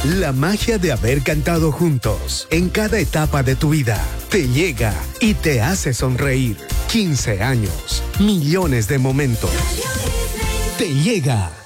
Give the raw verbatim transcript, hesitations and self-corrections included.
La magia de haber cantado juntos en cada etapa de tu vida te llega y te hace sonreír. quince años, millones de momentos. Te llega.